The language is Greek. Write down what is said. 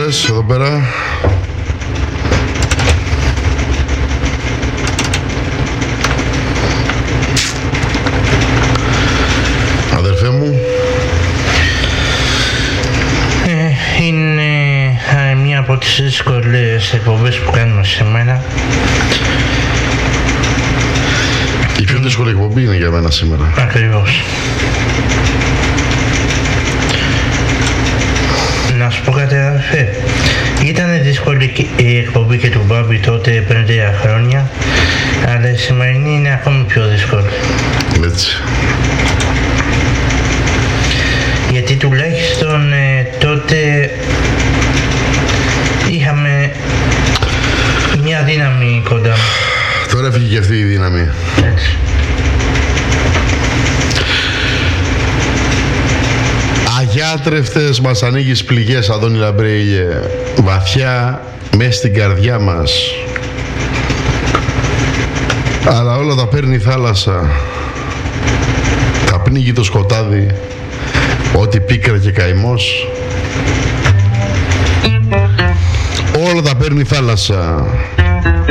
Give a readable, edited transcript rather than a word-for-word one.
ώρες εδώ πέρα. Αδερφέ μου. Είναι μία από τις δύσκολες εκπομπές που κάνουμε σήμερα. Η πιο δύσκολη εκπομπή είναι για μένα σήμερα. Ακριβώς. Να σου πω κάτι, αδερφέ. Ήταν δύσκολη η εκπομπή και του Μπάμπη τότε πριν 3 χρόνια, αλλά η σημερινή είναι ακόμη πιο δύσκολη. Έτσι. Γιατί τουλάχιστον τότε είχαμε μια δύναμη κοντά. Τώρα έφυγε και αυτή η δύναμη. Έτσι. Αγιάτρευτες μας ανοίγεις πληγές, Αδόνη Λαμπρέιλιε, βαθιά μες στην καρδιά μας. Αλλά όλα τα παίρνει η θάλασσα, τα πνίγει το σκοτάδι, ό,τι πίκρα και καημός. Όλα τα παίρνει η θάλασσα.